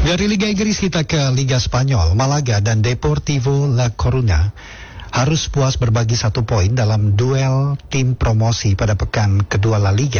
Dari Liga Inggris kita ke Liga Spanyol. Malaga dan Deportivo La Coruña harus puas berbagi 1 poin dalam duel tim promosi pada pekan kedua La Liga.